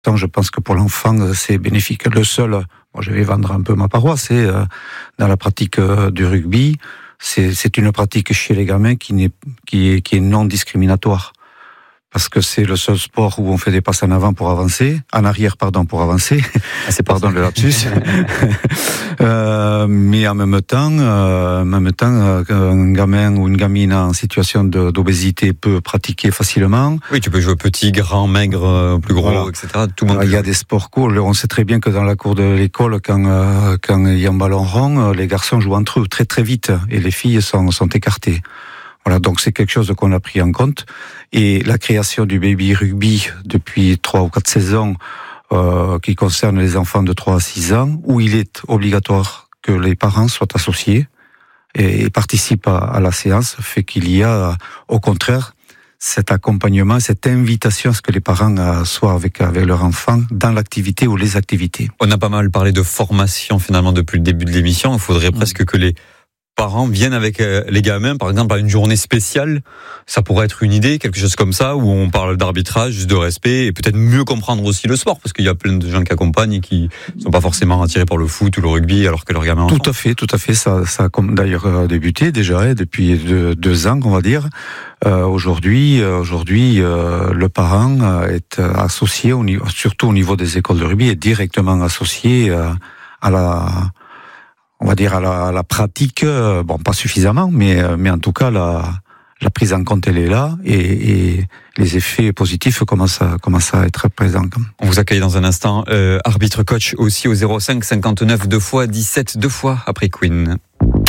Donc, je pense que pour l'enfant, c'est bénéfique. Le seul, moi, je vais vendre un peu ma paroisse, c'est dans la pratique du rugby, c'est une pratique chez les gamins qui est non discriminatoire. Parce que c'est le seul sport où on fait des passes en avant pour avancer, en arrière, pour avancer. C'est pardon le lapsus. Mais en même temps, un gamin ou une gamine en situation d'obésité peut pratiquer facilement. Oui, tu peux jouer petit, grand, maigre, plus gros, voilà. etc. Tout le monde. Il y a des sports courts. On sait très bien que dans la cour de l'école, quand il y a un ballon rond, les garçons jouent entre eux très très vite et les filles sont écartées. Voilà, donc c'est quelque chose qu'on a pris en compte. Et la création du baby rugby depuis 3 ou 4 saisons, qui concerne les enfants de 3 à 6 ans, où il est obligatoire que les parents soient associés et participent à la séance, fait qu'il y a, au contraire, cet accompagnement, cette invitation à ce que les parents soient avec leur enfant dans l'activité ou les activités. On a pas mal parlé de formation finalement depuis le début de l'émission. Il faudrait presque que les parents viennent avec les gamins, par exemple, à une journée spéciale. Ça pourrait être une idée, quelque chose comme ça, où on parle d'arbitrage, de respect, et peut-être mieux comprendre aussi le sport, parce qu'il y a plein de gens qui accompagnent et qui sont pas forcément attirés par le foot ou le rugby, alors que leurs gamins en font. Tout à fait. Ça a d'ailleurs débuté déjà, depuis 2 ans, on va dire. Aujourd'hui, le parent est associé, surtout au niveau des écoles de rugby, est directement associé à la pratique, bon, pas suffisamment, mais en tout cas, la prise en compte, elle est là, et les effets positifs commencent à être présents. On vous accueille dans un instant, arbitre coach aussi au 05 59 2 fois 17 2 fois après Queen.